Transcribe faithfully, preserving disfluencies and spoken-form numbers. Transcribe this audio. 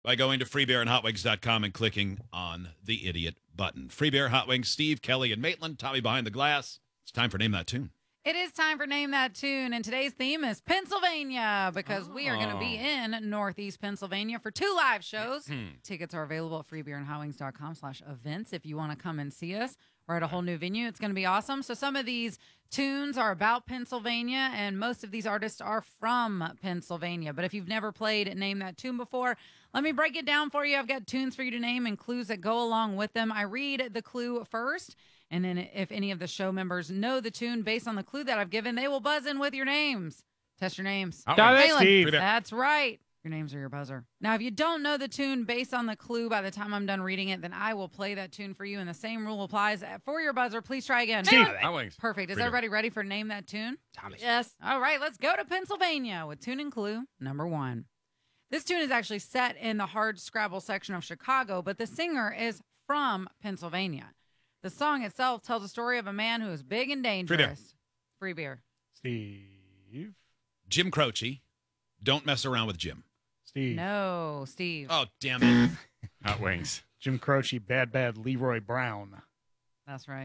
By going to free beer and hot wings dot com and clicking on the idiot button. Free Beer, Hot Wings, Steve, Kelly, and Maitland. Tommy behind the glass. It's time for Name That Tune. It is time for Name That Tune, and today's theme is Pennsylvania because oh. we are going to be in Northeast Pennsylvania for two live shows. Tickets are available at free beer and hot wings dot com slash events if you want to come and see us. We're at a whole new venue. It's going to be awesome. So some of these tunes are about Pennsylvania, and most of these artists are from Pennsylvania. But if you've never played Name That Tune before, let me break it down for you. I've got tunes for you to name and clues that go along with them. I read the clue first, and then if any of the show members know the tune based on the clue that I've given, they will buzz in with your names. Test your names. Got it, Steve. That's right. Your names are your buzzer. Now, if you don't know the tune based on the clue by the time I'm done reading it, then I will play that tune for you, and the same rule applies for your buzzer. Please try again. Steve. Perfect. Is everybody ready for Name That Tune? Thomas. Yes. All right, let's go to Pennsylvania with tune and clue number one. This tune is actually set in the hard Scrabble section of Chicago, but the singer is from Pennsylvania. The song itself tells a story of a man who is big and dangerous. Free beer. Steve. Jim Croce. Don't mess around with Jim. Steve. No, Steve. Oh, damn it. Hot Wings. Jim Croce, Bad Bad Leroy Brown. That's right.